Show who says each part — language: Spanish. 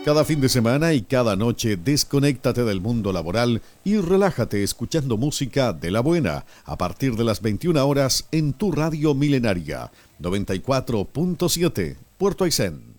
Speaker 1: Cada fin de semana y cada noche desconéctate del mundo laboral y relájate escuchando música de la buena a partir de las 21 horas en tu radio milenaria 94.7 Puerto Aysén.